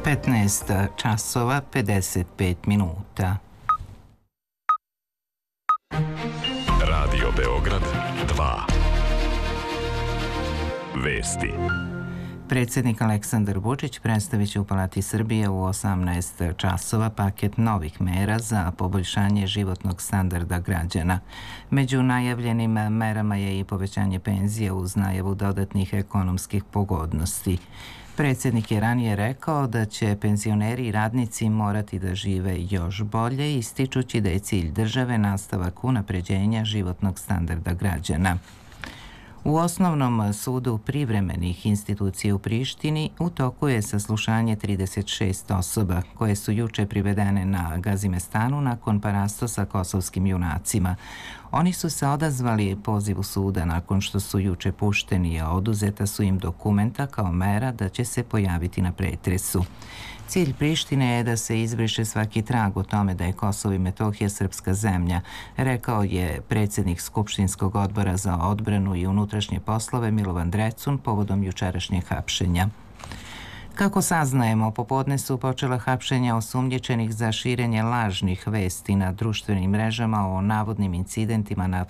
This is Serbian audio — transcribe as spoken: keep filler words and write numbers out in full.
petnaest časova pedeset pet minuta. Radio Beograd dva. Vesti. Predsjednik Aleksandar Vučić predstavit će u Palati Srbije u osamnaest časova paket novih mera za poboljšanje životnog standarda građana. Među najavljenim merama je i povećanje penzija uz najavu dodatnih ekonomskih pogodnosti. Predsjednik je ranije rekao da će penzioneri i radnici morati da žive još bolje, ističući da je cilj države nastavak unapređenja životnog standarda građana. U Osnovnom sudu privremenih institucija u Prištini u toku je saslušanje trideset šest osoba koje su juče privedene na Gazimestanu nakon parasto sa kosovskim junacima. Oni su se odazvali pozivu suda nakon što su juče pušteni, a oduzeta su im dokumenta kao mera da će se pojaviti na pretresu. Cilj Prištine je da se izbriše svaki trag o tome da je Kosovo i Metohija srpska zemlja, rekao je predsjednik Skupštinskog odbora za odbranu i unutrašnje poslove Milovan Drecun povodom jučerašnjeg hapšenja. Kako saznajemo, popodne su počela hapšenja osumnjičenih za širenje lažnih vesti na društvenim mrežama o navodnim incidentima na